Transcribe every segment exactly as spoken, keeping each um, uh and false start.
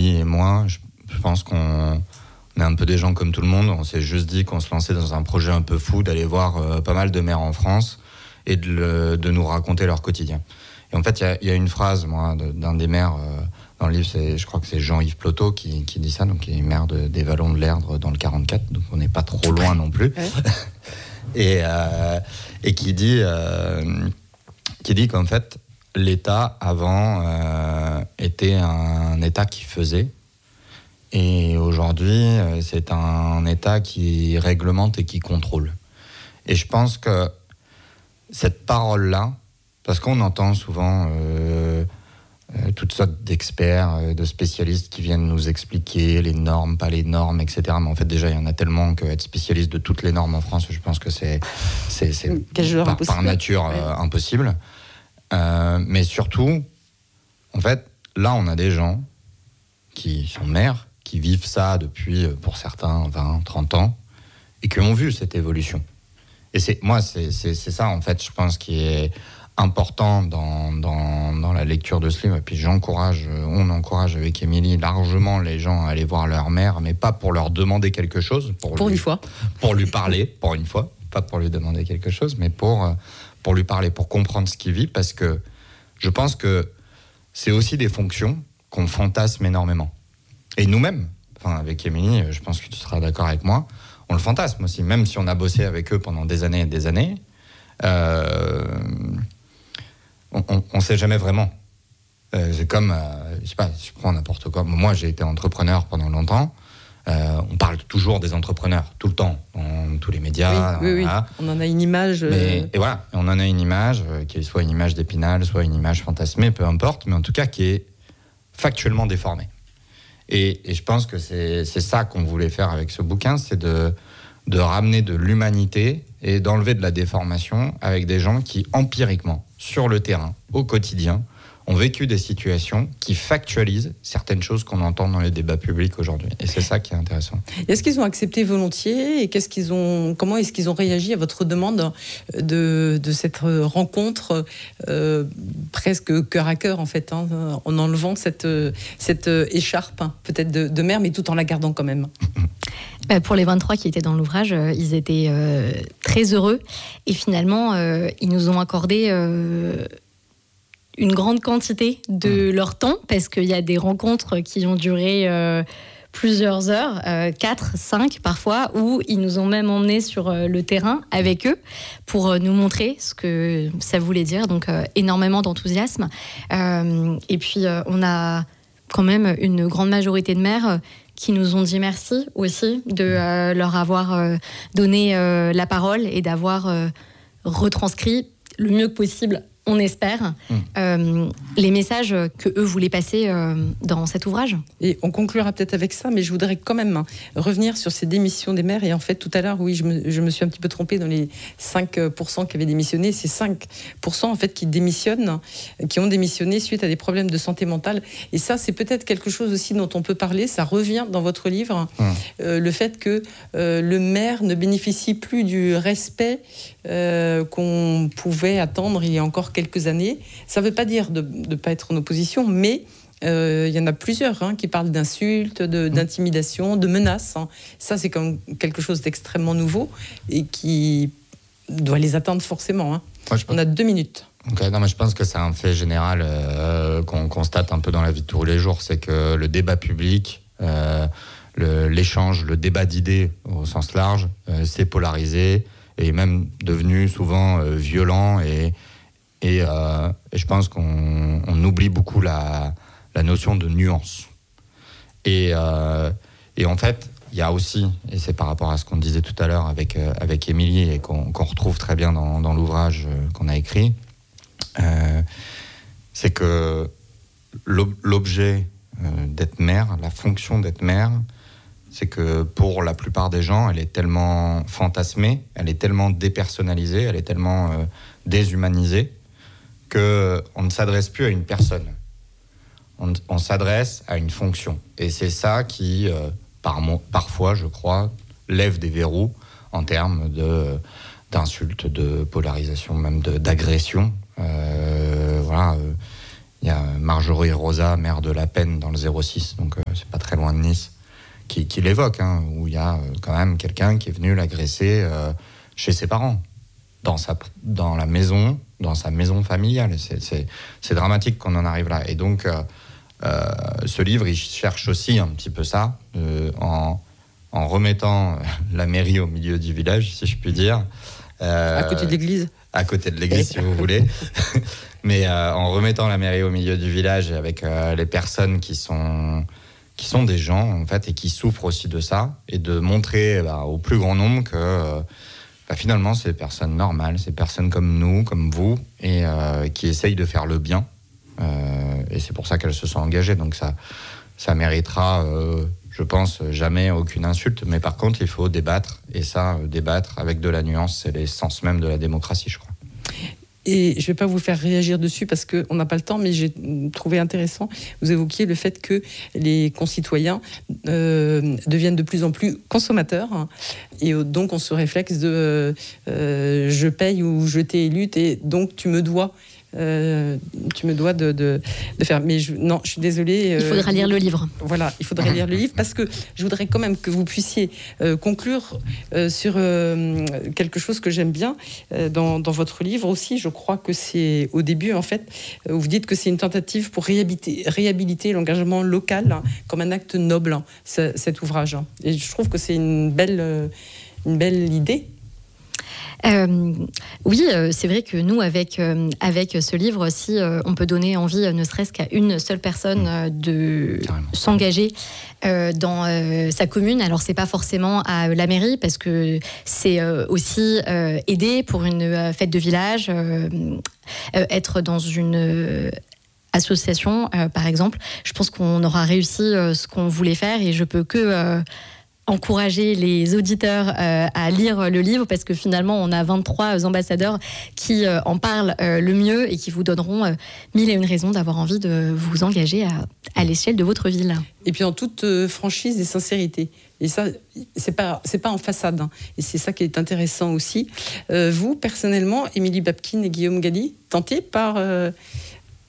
Émilie et moi, je, je pense qu'on on est un peu des gens comme tout le monde. On s'est juste dit qu'on se lançait dans un projet un peu fou, d'aller voir euh, pas mal de maires en France et de, le, de nous raconter leur quotidien. Et en fait, il y, y a une phrase, moi, de, d'un des maires euh, dans le livre, c'est, je crois que c'est Jean-Yves Plotot qui, qui dit ça, donc qui est maire de, des Vallons de l'Erdre dans le quarante-quatre, donc on n'est pas trop loin non plus. Ouais. et, euh, et qui dit, euh, qui dit qu'en fait, l'État avant euh, était un État qui faisait. Et aujourd'hui, c'est un État qui réglemente et qui contrôle. Et je pense que cette parole-là, parce qu'on entend souvent euh, euh, toutes sortes d'experts, euh, de spécialistes qui viennent nous expliquer les normes, pas les normes, et cetera. Mais en fait, déjà, il y en a tellement qu'être spécialiste de toutes les normes en France, je pense que c'est, c'est, c'est par, par nature euh, ouais. impossible. Euh, mais surtout, en fait, là, on a des gens qui sont maires, qui vivent ça depuis, pour certains, vingt, trente ans, et qui ont vu cette évolution. Et c'est, moi, c'est, c'est, c'est ça, en fait, je pense, qui est important dans, dans, dans la lecture de ce livre. Et puis j'encourage, on encourage avec Émilie largement les gens à aller voir leur mère, mais pas pour leur demander quelque chose. Pour, pour lui, une fois. Pour lui parler, pour une fois. Pas pour lui demander quelque chose, mais pour, pour lui parler, pour comprendre ce qu'il vit, parce que je pense que c'est aussi des fonctions qu'on fantasme énormément. Et nous-mêmes, enfin avec Émilie, je pense que tu seras d'accord avec moi, on le fantasme aussi, même si on a bossé avec eux pendant des années et des années, euh, on ne sait jamais vraiment. Euh, c'est comme, euh, je sais pas, je prends n'importe quoi. Moi, j'ai été entrepreneur pendant longtemps. Euh, on parle toujours des entrepreneurs, tout le temps, dans tous les médias. Oui, oui, voilà. oui. On en a une image. Euh... Mais, et voilà, on en a une image, euh, qui est soit une image d'Épinal, soit une image fantasmée, peu importe, mais en tout cas qui est factuellement déformée. Et, et je pense que c'est, c'est ça qu'on voulait faire avec ce bouquin, c'est de, de ramener de l'humanité et d'enlever de la déformation avec des gens qui, empiriquement, sur le terrain, au quotidien, ont vécu des situations qui factualisent certaines choses qu'on entend dans les débats publics aujourd'hui. Et c'est ça qui est intéressant. Est-ce qu'ils ont accepté volontiers et qu'est-ce qu'ils ont, comment est-ce qu'ils ont réagi à votre demande de, de cette rencontre euh, presque cœur à cœur, en fait, hein, en enlevant cette, cette écharpe, hein, peut-être de, de mère, mais tout en la gardant quand même? Bah pour les vingt-trois qui étaient dans l'ouvrage, euh, ils étaient euh, très heureux. Et finalement, euh, ils nous ont accordé... Euh, une grande quantité de leur temps, parce qu'il y a des rencontres qui ont duré euh, plusieurs heures, euh, quatre, cinq parfois, où ils nous ont même emmenés sur euh, le terrain avec eux pour euh, nous montrer ce que ça voulait dire. Donc euh, énormément d'enthousiasme. Euh, et puis euh, on a quand même une grande majorité de maires qui nous ont dit merci aussi de euh, leur avoir euh, donné euh, la parole et d'avoir euh, retranscrit le mieux que possible, on espère, mmh. euh, les messages que eux voulaient passer euh, dans cet ouvrage. Et on conclura peut-être avec ça, mais je voudrais quand même hein, revenir sur ces démissions des maires. Et en fait, tout à l'heure, oui, je me, je me suis un petit peu trompée dans les cinq pour cent qui avaient démissionné. C'est cinq pour cent en fait qui démissionnent, qui ont démissionné suite à des problèmes de santé mentale. Et ça, c'est peut-être quelque chose aussi dont on peut parler. Ça revient dans votre livre, mmh. euh, le fait que euh, le maire ne bénéficie plus du respect euh, qu'on pouvait attendre il y a encore quelques années. Ça ne veut pas dire de ne pas être en opposition, mais il euh, y en a plusieurs hein, qui parlent d'insultes, de, d'intimidation, de menaces. Hein. Ça, c'est comme quelque chose d'extrêmement nouveau et qui doit les atteindre forcément. Hein. Moi, On a deux minutes. Okay, non, mais je pense que c'est un fait général euh, qu'on constate un peu dans la vie de tous les jours. C'est que le débat public, euh, le, l'échange, le débat d'idées au sens large, euh, c'est polarisé et même devenu souvent euh, violent et Et, euh, et je pense qu'on on oublie beaucoup la, la notion de nuance. Et, euh, et en fait, il y a aussi, et c'est par rapport à ce qu'on disait tout à l'heure avec, euh, avec Émilie et qu'on, qu'on retrouve très bien dans, dans l'ouvrage qu'on a écrit, euh, c'est que l'objet euh, d'être mère, la fonction d'être mère, c'est que pour la plupart des gens, elle est tellement fantasmée, elle est tellement dépersonnalisée, elle est tellement euh, déshumanisée, qu'on ne s'adresse plus à une personne. On, on s'adresse à une fonction. Et c'est ça qui, euh, par, parfois, je crois, lève des verrous en termes de, d'insultes, de polarisation, même de, d'agression. Euh, voilà. il y a Marjorie Rosa, maire de La Penne, dans le zéro six, donc euh, c'est pas très loin de Nice, qui, qui l'évoque, hein, où il y a euh, quand même quelqu'un qui est venu l'agresser euh, chez ses parents, dans, sa, dans la maison, dans sa maison familiale. C'est, c'est, c'est dramatique qu'on en arrive là. Et donc, euh, euh, ce livre, il cherche aussi un petit peu ça, euh, en, en remettant la mairie au milieu du village, si je puis dire. Euh, à côté de l'église. À côté de l'église, si vous voulez. Mais euh, en remettant la mairie au milieu du village et avec euh, les personnes qui sont, qui sont des gens, en fait, et qui souffrent aussi de ça, et de montrer bah, au plus grand nombre que euh, bah, finalement, c'est des personnes normales, c'est des personnes comme nous, comme vous, et euh, qui essayent de faire le bien. Euh, et c'est pour ça qu'elles se sont engagées. Donc ça, ça méritera, euh, je pense, jamais aucune insulte. Mais par contre, il faut débattre. Et ça, euh, débattre avec de la nuance, c'est l'essence même de la démocratie, je crois. Et je ne vais pas vous faire réagir dessus parce qu'on n'a pas le temps, mais j'ai trouvé intéressant, vous évoquiez le fait que les concitoyens euh, deviennent de plus en plus consommateurs, hein, et donc on se réflexe de euh, je paye ou je t'ai élu, et donc tu me dois. Euh, tu me dois de, de, de faire. Mais je, non, je suis désolée. Il faudra euh, lire le livre. Voilà, il faudrait lire le livre parce que je voudrais quand même que vous puissiez euh, conclure euh, sur euh, quelque chose que j'aime bien euh, dans, dans votre livre aussi. Je crois que c'est au début, en fait, euh, où vous dites que c'est une tentative pour réhabiliter, réhabiliter l'engagement local, hein, comme un acte noble, hein, ce, cet ouvrage. Hein. Et je trouve que c'est une belle, euh, une belle idée. Euh, oui, euh, c'est vrai que nous, avec, euh, avec ce livre, si euh, on peut donner envie, euh, ne serait-ce qu'à une seule personne euh, de Carrément. s'engager euh, dans euh, sa commune, alors c'est pas forcément à la mairie, parce que c'est euh, aussi euh, aider pour une euh, fête de village, euh, euh, être dans une... Euh, association, euh, par exemple. Je pense qu'on aura réussi euh, ce qu'on voulait faire, et je peux que... Euh, encourager les auditeurs euh, à lire le livre, parce que finalement on a vingt-trois ambassadeurs qui euh, en parlent euh, le mieux et qui vous donneront euh, mille et une raisons d'avoir envie de vous engager à, à l'échelle de votre ville. Et puis en toute euh, franchise et sincérité. Et ça, c'est pas, c'est pas en façade, hein. Et c'est ça qui est intéressant aussi. Euh, vous, personnellement, Émilie Babkin et Guillaume Galli, tentés par euh, l'élection ?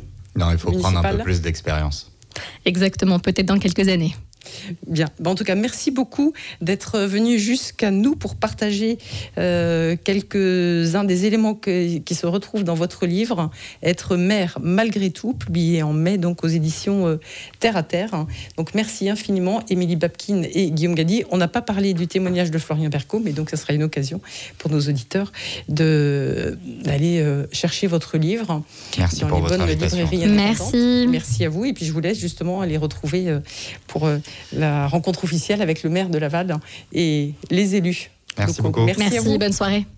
Non, il faut prendre un peu plus d'expérience. Exactement, peut-être dans quelques années. Bien. En tout cas, merci beaucoup d'être venu jusqu'à nous pour partager euh, quelques-uns des éléments que, qui se retrouvent dans votre livre, Être mère malgré tout, publié en mai donc aux éditions euh, Terre à Terre. Donc merci infiniment, Émilie Babkin et Guillaume Galli. On n'a pas parlé du témoignage de Florian Berco, mais donc ça sera une occasion pour nos auditeurs de, d'aller euh, chercher votre livre. Merci dans pour les votre bonnes invitation. librairies indépendantes. Merci. Merci à vous. Et puis je vous laisse justement aller retrouver euh, pour euh, la rencontre officielle avec le maire de Laval et les élus. Merci Donc, beaucoup. Merci, merci à vous. Bonne soirée.